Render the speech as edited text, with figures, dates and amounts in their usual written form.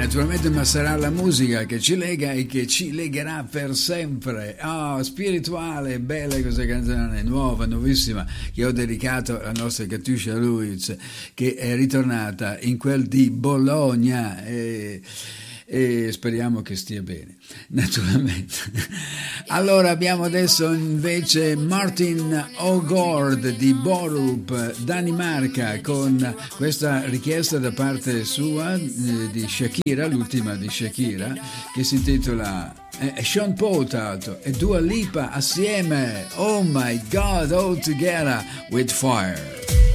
Naturalmente, ma sarà la musica che ci lega e che ci legherà per sempre. Spirituale, bella questa canzone, nuova, nuovissima, che ho dedicato alla nostra Catiuscia Luiz, che è ritornata in quel di Bologna e speriamo che stia bene, naturalmente. Allora abbiamo adesso invece Martin Ågaard di Borup, Danimarca, con questa richiesta da parte sua di Shakira, l'ultima di Shakira, che si intitola Sean Paul tanto, e Dua Lipa assieme, Oh My God, All Together with Fire.